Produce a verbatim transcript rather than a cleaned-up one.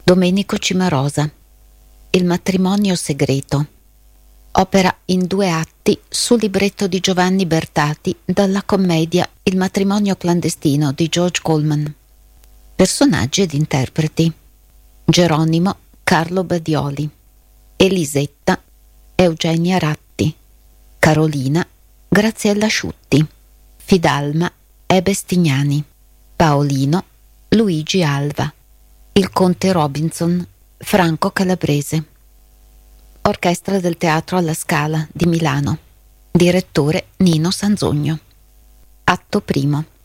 Domenico Cimarosa. Il matrimonio segreto. Opera in due atti su libretto di Giovanni Bertati dalla commedia Il matrimonio clandestino di George Colman. Personaggi ed interpreti: Geronimo Carlo Badioli, Elisetta Eugenia Ratti, Carolina Graziella Asciutti, Fidalma Ebe Stignani, Paolino Luigi Alva, il conte Robinson Franco Calabrese. Orchestra del Teatro alla Scala di Milano. Direttore Nino Sanzogno. Atto primo.